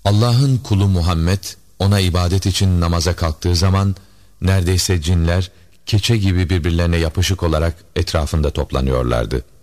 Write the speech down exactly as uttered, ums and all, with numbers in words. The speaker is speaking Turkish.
Allah'ın kulu Muhammed ona ibadet için namaza kalktığı zaman neredeyse cinler keçe gibi birbirlerine yapışık olarak etrafında toplanıyorlardı.